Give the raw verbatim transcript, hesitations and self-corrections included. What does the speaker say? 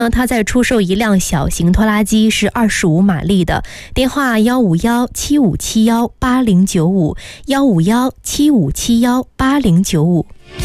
他在出售一辆小型拖拉机，是二十五马力的。电话幺五幺七五七幺八零九五，幺五幺七五七幺八零九五。